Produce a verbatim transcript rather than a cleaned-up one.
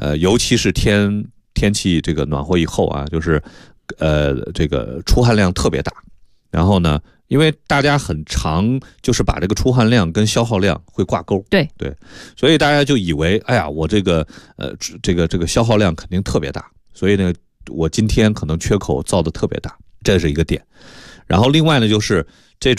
呃，尤其是天天气这个暖和以后啊，就是呃这个出汗量特别大，然后呢。因为大家很常就是把这个出汗量跟消耗量会挂钩， 对对，所以大家就以为，哎呀，我这个呃这个这个消耗量肯定特别大，所以呢，我今天可能缺口造的特别大，这是一个点。然后另外呢，就是